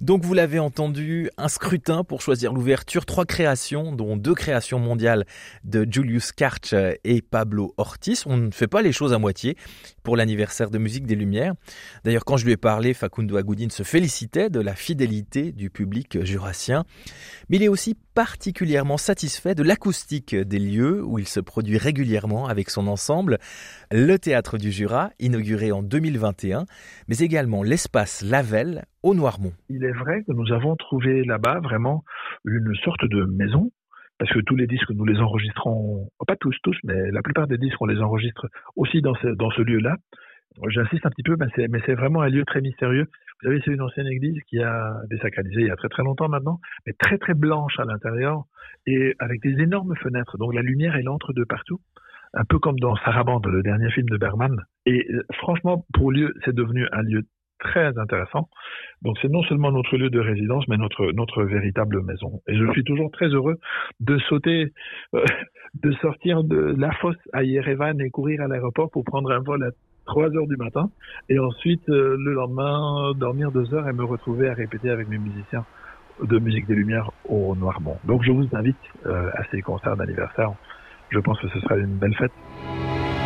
Donc vous l'avez entendu, un scrutin pour choisir l'ouverture, 3 créations, dont 2 créations mondiales de Julius Karch et Pablo Ortiz. On ne fait pas les choses à moitié pour l'anniversaire de Musique des Lumières. D'ailleurs, quand je lui ai parlé, Facundo Agudin se félicitait de la fidélité du public jurassien. Mais il est aussi particulièrement satisfait de l'acoustique des lieux où il se produit régulièrement avec son ensemble, le Théâtre du Jura, inauguré en 2021, mais également l'espace Lavelle au Noirmont. Il est vrai que nous avons trouvé là-bas vraiment une sorte de maison, parce que tous les disques, nous les enregistrons, pas tous, mais la plupart des disques, on les enregistre aussi dans ce lieu-là. J'insiste un petit peu, mais c'est vraiment un lieu très mystérieux. Vous savez, c'est une ancienne église qui a désacralisé il y a très très longtemps maintenant, mais très très blanche à l'intérieur et avec des énormes fenêtres. Donc la lumière, elle entre de partout, un peu comme dans Sarabande, le dernier film de Bergman. Et franchement, pour lieu, c'est devenu un lieu très intéressant. Donc c'est non seulement notre lieu de résidence, mais notre véritable maison. Et je suis toujours très heureux de de sortir de la fosse à Yerevan et courir à l'aéroport pour prendre un vol à 3h du matin, et ensuite le lendemain dormir 2 heures et me retrouver à répéter avec mes musiciens de Musique des Lumières au Noirmont. Donc je vous invite à ces concerts d'anniversaire. Je pense que ce sera une belle fête.